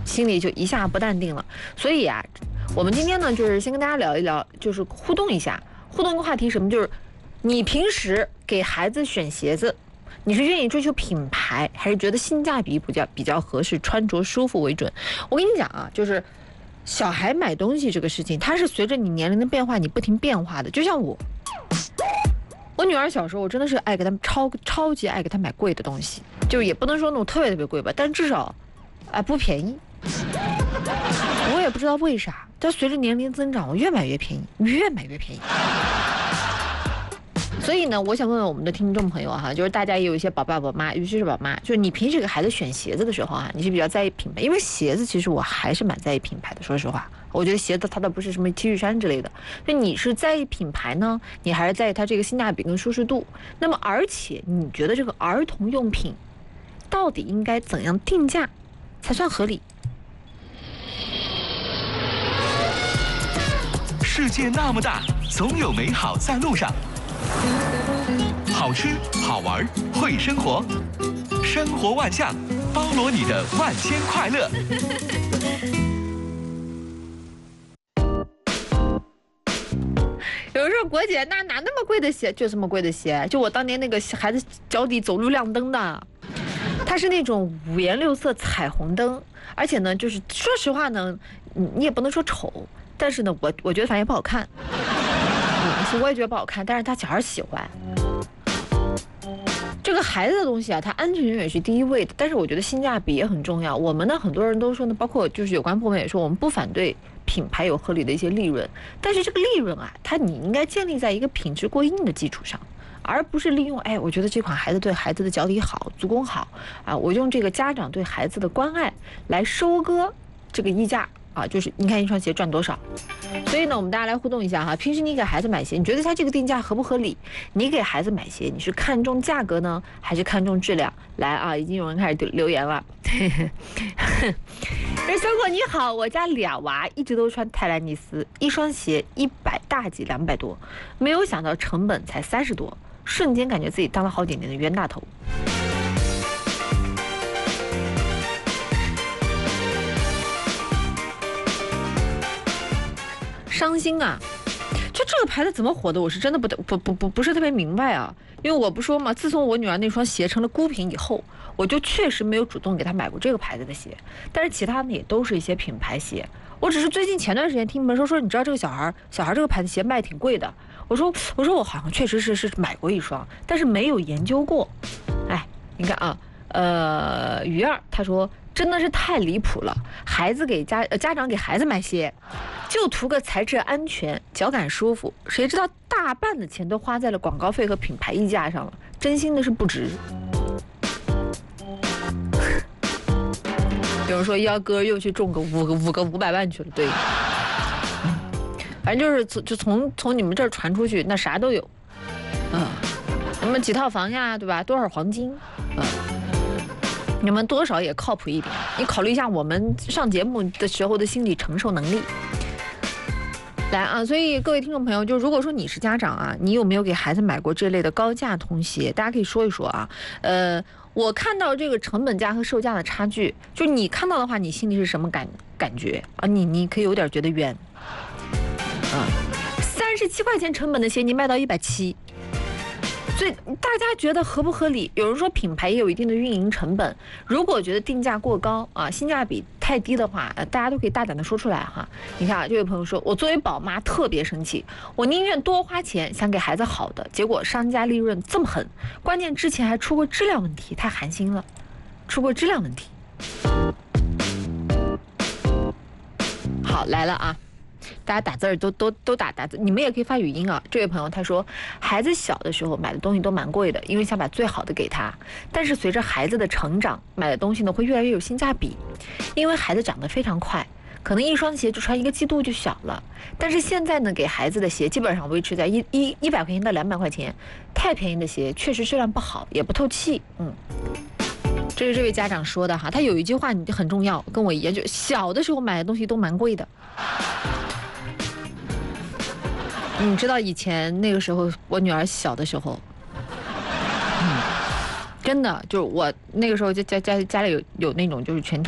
心里就一下不淡定了。所以啊，我们今天呢，就是先跟大家聊一聊，就是互动一下，互动一个话题什么，就是你平时给孩子选鞋子，你是愿意追求品牌，还是觉得性价比比较合适，穿着舒服为准？我跟你讲啊，就是小孩买东西这个事情，它是随着你年龄的变化，你不停变化的。就像我女儿小时候，我真的是爱给她超级爱给她买贵的东西，就也不能说那种特别贵吧，但是至少不便宜。我也不知道为啥，但随着年龄增长，我越买越便宜，越买越便宜。所以呢，我想问问我们的听众朋友哈，就是大家也有一些宝爸宝妈，尤其是宝妈，就是你平时给孩子选鞋子的时候啊，你是比较在意品牌？因为鞋子其实我还是蛮在意品牌的，说实话，我觉得鞋子它倒不是什么 T 恤衫之类的。那你是在意品牌呢，你还是在意它这个性价比跟舒适度？那么而且你觉得这个儿童用品到底应该怎样定价才算合理？ 世界那么大，总有美好在路上。好吃好玩会生活，生活万象，包罗你的万千快乐。 有人说国姐哪那么贵的鞋，就这么贵的鞋，就我当年那个孩子脚底走路亮灯的，它是那种五颜六色彩虹灯，而且呢，就是说实话呢，你也不能说丑，但是呢，我觉得反正也不好看。我也觉得不好看，但是他小孩喜欢。这个孩子的东西啊，它安全永远是第一位的，但是我觉得性价比也很重要。我们呢，很多人都说呢，包括就是有关部门也说，我们不反对品牌有合理的一些利润，但是这个利润啊，你应该建立在一个品质过硬的基础上，而不是利用我觉得这款孩子对孩子的脚底好，足弓好啊，我用这个家长对孩子的关爱来收割这个溢价。就是你看一双鞋赚多少，所以呢，我们大家来互动一下哈。平时你给孩子买鞋，你觉得他这个定价合不合理？你给孩子买鞋，你是看重价格呢，还是看重质量？来啊，已经有人开始留言了。小果你好，我家俩娃一直都穿泰兰尼斯，一双鞋100大几200多，没有想到成本才30多，瞬间感觉自己当了好几年的冤大头。伤心啊！就这个牌子怎么火的，我是真的不是特别明白啊。因为我不说嘛，自从我女儿那双鞋成了孤品以后，我就确实没有主动给她买过这个牌子的鞋，但是其他的也都是一些品牌鞋。我只是最近前段时间听你们说，你知道这个小孩这个牌子鞋卖挺贵的。我说我好像确实是买过一双，但是没有研究过。哎，你看啊，鱼儿他说真的是太离谱了，孩子给家长给孩子买鞋，就图个材质安全、脚感舒服，谁知道大半的钱都花在了广告费和品牌溢价上了，真心的是不值。有人说幺哥又去中个五个500万去了，对，反正就是从你们这儿传出去，那啥都有，什么几套房呀，对吧？多少黄金，你们多少也靠谱一点，你考虑一下我们上节目的时候的心理承受能力。来啊，所以各位听众朋友，就如果说你是家长啊，你有没有给孩子买过这类的高价童鞋？大家可以说一说啊。我看到这个成本价和售价的差距，就你看到的话，你心里是什么感觉啊？你可以有点觉得冤。37块钱成本的鞋，你卖到170。所以大家觉得合不合理？有人说品牌也有一定的运营成本，如果觉得定价过高啊，性价比太低的话，大家都可以大胆的说出来哈。你看啊，这位朋友说，我作为宝妈特别生气，我宁愿多花钱想给孩子好的，结果商家利润这么狠，关键之前还出过质量问题，太寒心了，出过质量问题。好，来了啊。大家打字儿都打字，你们也可以发语音啊。这位朋友他说，孩子小的时候买的东西都蛮贵的，因为想把最好的给他。但是随着孩子的成长，买的东西呢会越来越有性价比，因为孩子长得非常快，可能一双鞋就穿1个季度就小了。但是现在呢，给孩子的鞋基本上维持在100块钱到200块钱，太便宜的鞋确实质量不好，也不透气。这是这位家长说的哈，他有一句话很重要，跟我一样，就小的时候买的东西都蛮贵的。你知道以前那个时候，我女儿小的时候，真的就是我那个时候家里有那种就是全天。